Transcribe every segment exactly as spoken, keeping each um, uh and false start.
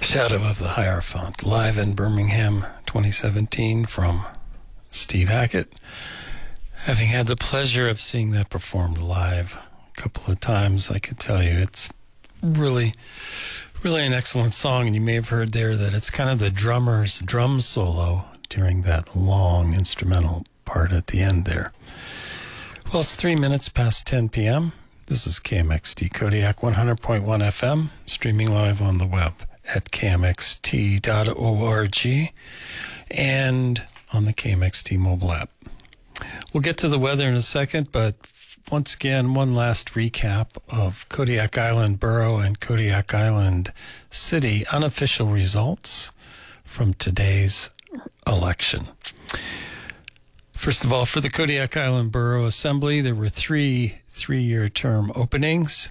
Shadow of the Hierophant, live in Birmingham, twenty seventeen, from Steve Hackett. Having had the pleasure of seeing that performed live a couple of times, I can tell you it's really, really an excellent song. And you may have heard there that it's kind of the drummer's drum solo during that long instrumental part at the end there. Well, it's three minutes past ten p.m. This is K M X T Kodiak one hundred point one F M, streaming live on the web at k m x t dot org and on the K M X T mobile app. We'll get to the weather in a second, but once again, one last recap of Kodiak Island Borough and Kodiak Island City unofficial results from today's election. First of all, for the Kodiak Island Borough Assembly, there were three three-year term openings.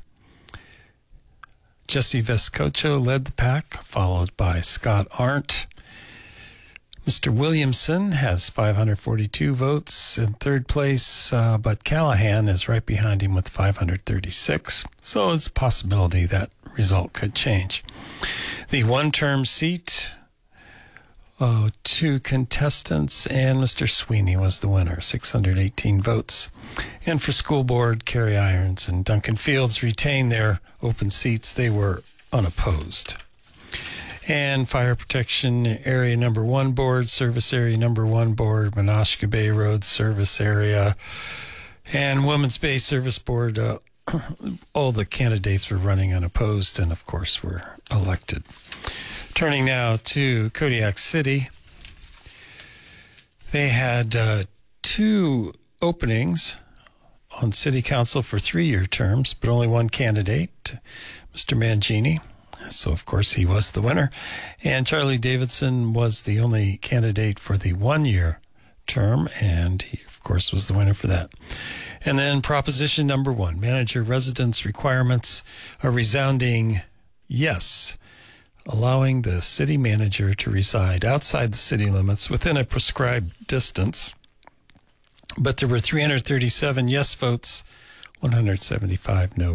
Jesse Vescocho led the pack, followed by Scott Arndt. Mister Williamson has five hundred forty-two votes in third place, uh, but Callahan is right behind him with five hundred thirty-six. So it's a possibility that result could change. The one-term seat, oh, two contestants, and Mister Sweeney was the winner, six hundred eighteen votes. And for school board, Kerry Irons and Duncan Fields retained their open seats. They were unopposed. And Fire Protection Area Number One Board, Service Area Number One Board, Menasha Bay Road Service Area, and Women's Bay Service Board, uh, all the candidates were running unopposed and, of course, were elected. Turning now to Kodiak City, they had uh, two openings on City Council for three-year terms, but only one candidate, Mister Mangini. So, of course, he was the winner. And Charlie Davidson was the only candidate for the one-year term, and he, of course, was the winner for that. And then proposition number one, manager residence requirements, a resounding yes, allowing the city manager to reside outside the city limits within a prescribed distance. But there were three hundred thirty-seven yes votes, one hundred seventy-five no